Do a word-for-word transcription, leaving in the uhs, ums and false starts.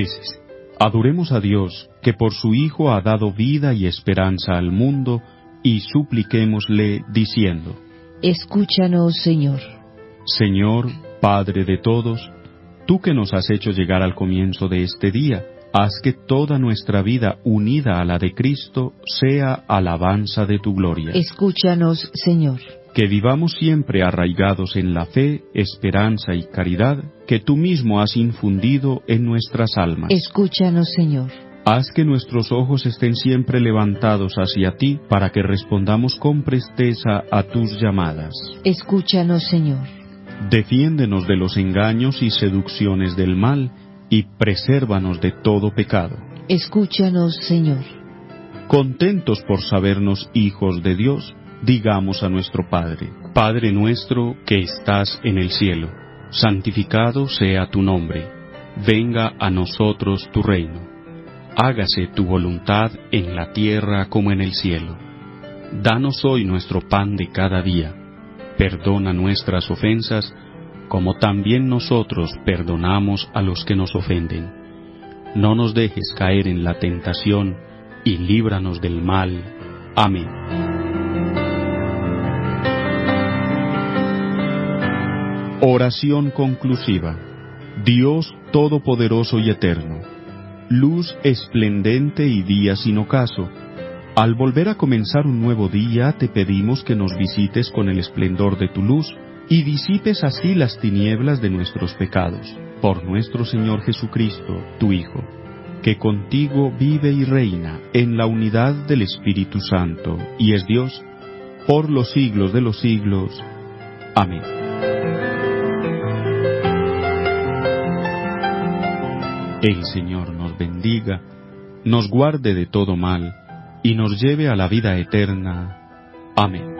veces. Adoremos a Dios, que por su Hijo ha dado vida y esperanza al mundo, y supliquémosle diciendo: Escúchanos, Señor. Señor, Padre de todos, tú que nos has hecho llegar al comienzo de este día, haz que toda nuestra vida unida a la de Cristo sea alabanza de tu gloria. Escúchanos, Señor. Que vivamos siempre arraigados en la fe, esperanza y caridad que tú mismo has infundido en nuestras almas. Escúchanos, Señor. Haz que nuestros ojos estén siempre levantados hacia ti para que respondamos con presteza a tus llamadas. Escúchanos, Señor. Defiéndenos de los engaños y seducciones del mal y presérvanos de todo pecado. Escúchanos, Señor. Contentos por sabernos hijos de Dios, digamos a nuestro Padre: Padre nuestro que estás en el cielo, santificado sea tu nombre. Venga a nosotros tu reino. Hágase tu voluntad en la tierra como en el cielo. Danos hoy nuestro pan de cada día. Perdona nuestras ofensas, como también nosotros perdonamos a los que nos ofenden. No nos dejes caer en la tentación, y líbranos del mal. Amén. Oración conclusiva. Dios Todopoderoso y Eterno, luz esplendente y día sin ocaso, al volver a comenzar un nuevo día te pedimos que nos visites con el esplendor de tu luz y disipes así las tinieblas de nuestros pecados. Por nuestro Señor Jesucristo, tu Hijo, que contigo vive y reina en la unidad del Espíritu Santo, y es Dios, por los siglos de los siglos. Amén. El Señor nos bendiga, nos guarde de todo mal, y nos lleve a la vida eterna. Amén.